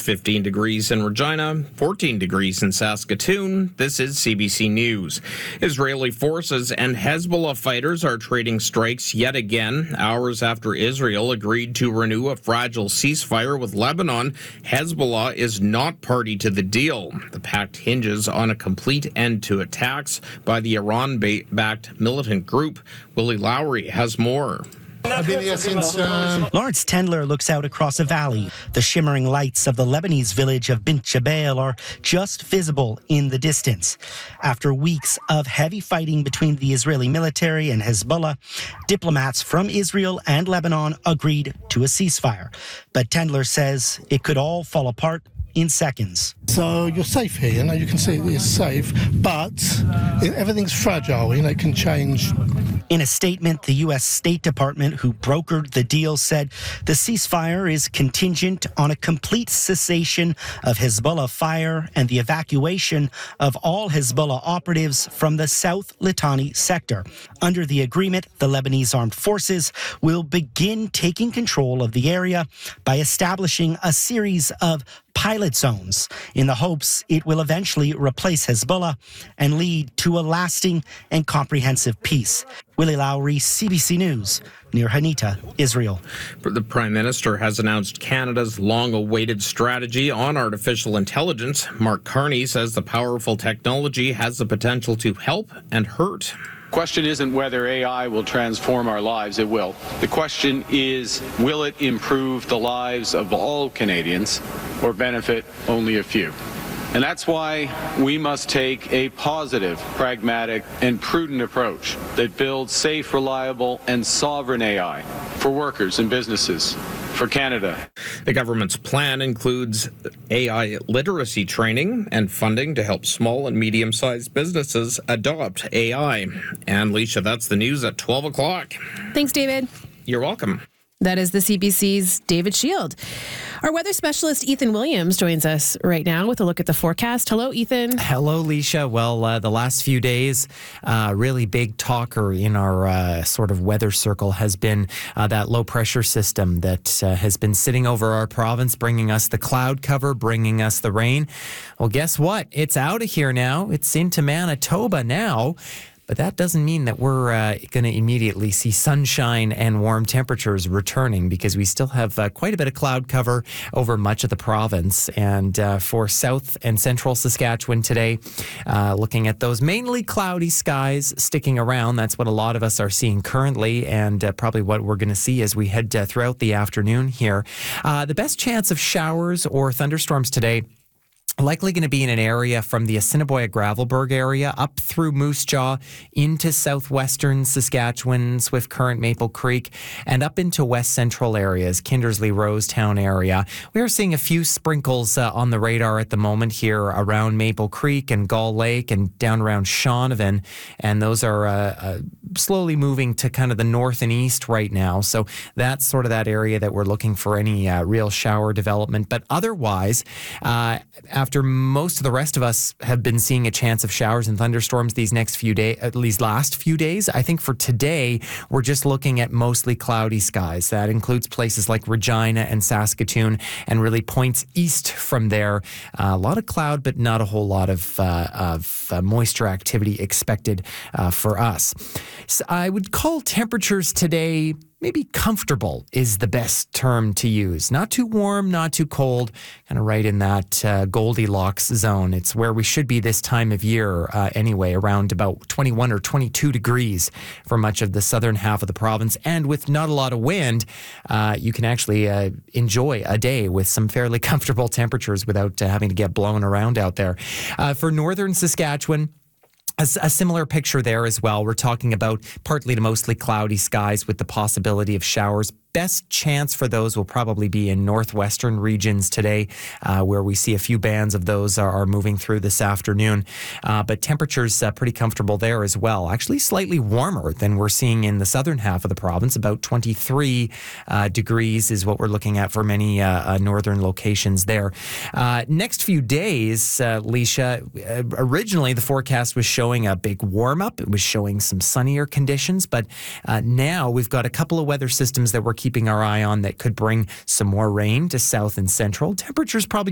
15 degrees in Regina, 14 degrees in Saskatoon. This is CBC News. Israeli forces and Hezbollah fighters are trading strikes yet again. Hours after Israel agreed to renew a fragile ceasefire with Lebanon, Hezbollah is not party to the deal. The pact hinges on a complete end to attacks by the Iran-backed militant group. Willie Lowry has more. I've been here since... Lawrence Tendler looks out across a valley. The shimmering lights of the Lebanese village of Bint Jbeil are just visible in the distance. After weeks of heavy fighting between the Israeli military and Hezbollah, diplomats from Israel and Lebanon agreed to a ceasefire. But Tendler says it could all fall apart in seconds. So you're safe here, you can see it's safe, but everything's fragile, it can change. In a statement, the U.S. State Department, who brokered the deal, said the ceasefire is contingent on a complete cessation of Hezbollah fire and the evacuation of all Hezbollah operatives from the South Litani sector. Under the agreement, the Lebanese armed forces will begin taking control of the area by establishing a series of pilot zones in the hopes it will eventually replace Hezbollah and lead to a lasting and comprehensive peace. Willie Lowry, CBC News, near Hanita, Israel. The Prime Minister has announced Canada's long-awaited strategy on artificial intelligence. Mark Carney says the powerful technology has the potential to help and hurt. The question isn't whether AI will transform our lives, it will. The question is, will it improve the lives of all Canadians or benefit only a few? And that's why we must take a positive, pragmatic, and prudent approach that builds safe, reliable, and sovereign AI for workers and businesses, for Canada. The government's plan includes AI literacy training and funding to help small and medium-sized businesses adopt AI. And Leisha, that's the news at 12 o'clock. Thanks, David. You're welcome. That is the CBC's David Shield. Our weather specialist, Ethan Williams, joins us right now with a look at the forecast. Hello, Ethan. Hello, Leisha. Well, the last few days, really big talker in our sort of weather circle has been that low pressure system that has been sitting over our province, bringing us the cloud cover, bringing us the rain. Well, guess what? It's out of here now. It's into Manitoba now. But that doesn't mean that we're going to immediately see sunshine and warm temperatures returning, because we still have quite a bit of cloud cover over much of the province. And for south and central Saskatchewan today, looking at those mainly cloudy skies sticking around. That's what a lot of us are seeing currently, and probably what we're going to see as we head throughout the afternoon here. The best chance of showers or thunderstorms today likely going to be in an area from the Assiniboia-Gravelbourg area up through Moose Jaw into southwestern Saskatchewan, Swift Current, Maple Creek, and up into west central areas, Kindersley, Rosetown area. We are seeing a few sprinkles on the radar at the moment here around Maple Creek and Gull Lake and down around Shaunavon, and those are slowly moving to kind of the north and east right now. So that's sort of that area that we're looking for any real shower development. But otherwise, after most of the rest of us have been seeing a chance of showers and thunderstorms these next few days, at least last few days, I think for today, we're just looking at mostly cloudy skies. That includes places like Regina and Saskatoon, and really points east from there. A lot of cloud, but not a whole lot of moisture activity expected for us. So I would call temperatures today maybe comfortable is the best term to use. Not too warm, not too cold, kind of right in that Goldilocks zone. It's where we should be this time of year anyway, around about 21 or 22 degrees for much of the southern half of the province. And with not a lot of wind, you can actually enjoy a day with some fairly comfortable temperatures without having to get blown around out there. For northern Saskatchewan, a similar picture there as well. We're talking about partly to mostly cloudy skies with the possibility of showers. Best chance for those will probably be in northwestern regions today, where we see a few bands of those are moving through this afternoon. But temperatures pretty comfortable there as well. Actually slightly warmer than we're seeing in the southern half of the province. About 23 degrees is what we're looking at for many northern locations there. Next few days, Leisha, originally the forecast was showing a big warm-up. It was showing some sunnier conditions, but now we've got a couple of weather systems that we're keeping our eye on that could bring some more rain to south and central. Temperatures probably